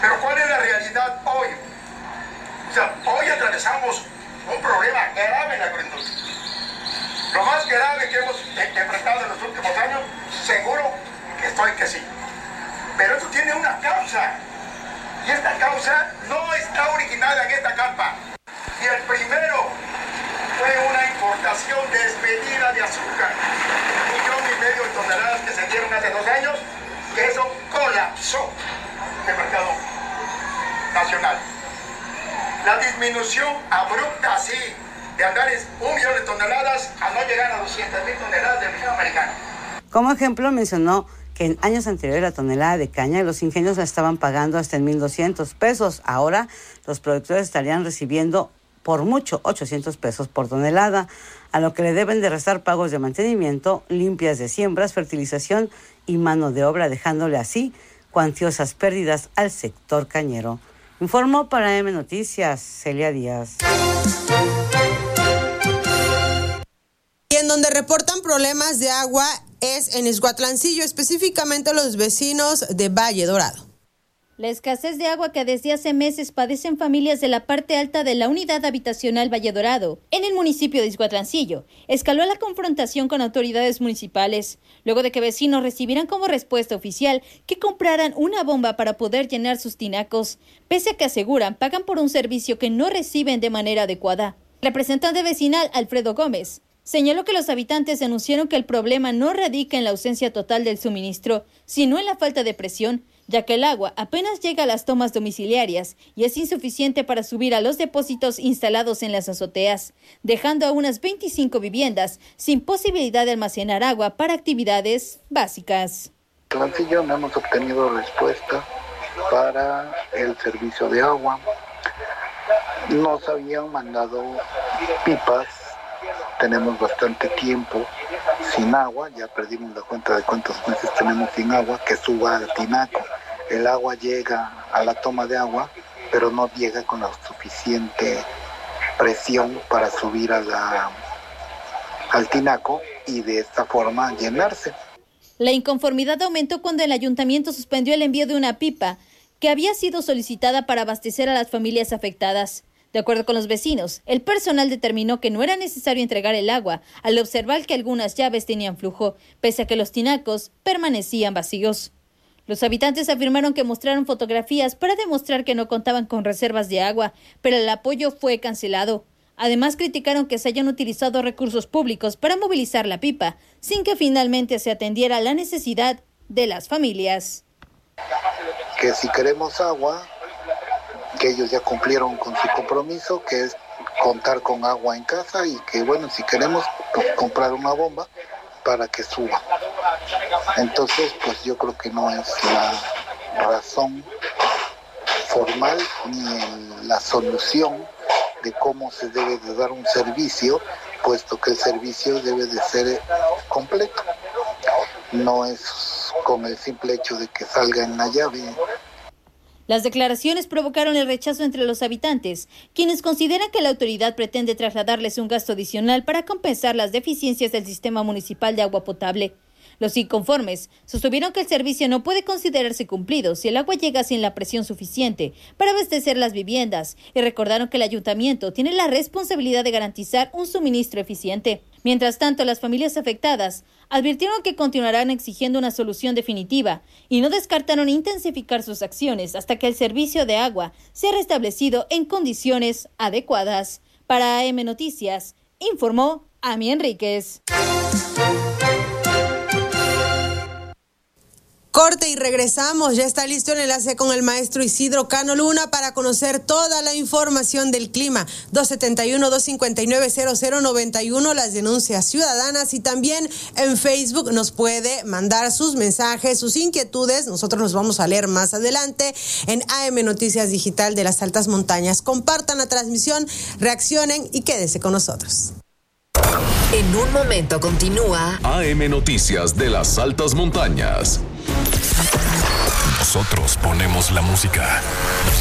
Pero ¿cuál es la realidad hoy? O sea, hoy atravesamos un problema grave en la agroindustria. Lo más grave que hemos enfrentado en los últimos años, seguro que sí. Pero eso tiene una causa. Y esta causa no está originada en esta carpa. Y el primero fue una importación desmedida de azúcar. 1,5 millones de toneladas que se dieron hace 2 años, que eso colapsó el mercado nacional. La disminución abrupta así de andar en 1 millón de toneladas a no llegar a 200,000 toneladas del mercado americano. Como ejemplo mencionó que en años anteriores la tonelada de caña los ingenios la estaban pagando hasta en 1,200 pesos. Ahora los productores estarían recibiendo por mucho 800 pesos por tonelada, a lo que le deben de restar pagos de mantenimiento, limpias de siembras, fertilización y mano de obra, dejándole así cuantiosas pérdidas al sector cañero. Informó para M Noticias, Celia Díaz. Y en donde reportan problemas de agua es en Izhuatlancillo, específicamente los vecinos de Valle Dorado. La escasez de agua que desde hace meses padecen familias de la parte alta de la unidad habitacional Valle Dorado, en el municipio de Izhuatlancillo, escaló la confrontación con autoridades municipales, luego de que vecinos recibieran como respuesta oficial que compraran una bomba para poder llenar sus tinacos, pese a que aseguran pagan por un servicio que no reciben de manera adecuada. El representante vecinal, Alfredo Gómez, señaló que los habitantes denunciaron que el problema no radica en la ausencia total del suministro, sino en la falta de presión, ya que el agua apenas llega a las tomas domiciliarias y es insuficiente para subir a los depósitos instalados en las azoteas, dejando a unas 25 viviendas sin posibilidad de almacenar agua para actividades básicas. En Izhuatlancillo no hemos obtenido respuesta para el servicio de agua. Nos habían mandado pipas. Tenemos bastante tiempo sin agua, ya perdimos la cuenta de cuántos meses tenemos sin agua, que suba al tinaco. El agua llega a la toma de agua, pero no llega con la suficiente presión para subir al tinaco y de esta forma llenarse. La inconformidad aumentó cuando el ayuntamiento suspendió el envío de una pipa que había sido solicitada para abastecer a las familias afectadas. De acuerdo con los vecinos, el personal determinó que no era necesario entregar el agua al observar que algunas llaves tenían flujo, pese a que los tinacos permanecían vacíos. Los habitantes afirmaron que mostraron fotografías para demostrar que no contaban con reservas de agua, pero el apoyo fue cancelado. Además, criticaron que se hayan utilizado recursos públicos para movilizar la pipa, sin que finalmente se atendiera la necesidad de las familias. Que si queremos agua, que ellos ya cumplieron con su compromiso, que es contar con agua en casa, y que bueno, si queremos pues, comprar una bomba para que suba. Entonces, pues yo creo que no es la razón formal ni la solución de cómo se debe de dar un servicio, puesto que el servicio debe de ser completo. No es con el simple hecho de que salga en la llave. Las declaraciones provocaron el rechazo entre los habitantes, quienes consideran que la autoridad pretende trasladarles un gasto adicional para compensar las deficiencias del sistema municipal de agua potable. Los inconformes sostuvieron que el servicio no puede considerarse cumplido si el agua llega sin la presión suficiente para abastecer las viviendas y recordaron que el ayuntamiento tiene la responsabilidad de garantizar un suministro eficiente. Mientras tanto, las familias afectadas advirtieron que continuarán exigiendo una solución definitiva y no descartaron intensificar sus acciones hasta que el servicio de agua sea restablecido en condiciones adecuadas. Para AM Noticias, informó Ami Enríquez. Corte y regresamos. Ya está listo el enlace con el maestro Isidro Cano Luna para conocer toda la información del clima. 271-259-0091, las denuncias ciudadanas, y también en Facebook nos puede mandar sus mensajes, sus inquietudes. Nosotros los vamos a leer más adelante en AM Noticias Digital de las Altas Montañas. Compartan la transmisión, reaccionen y quédese con nosotros. En un momento continúa AM Noticias de las Altas Montañas. Nosotros ponemos la música.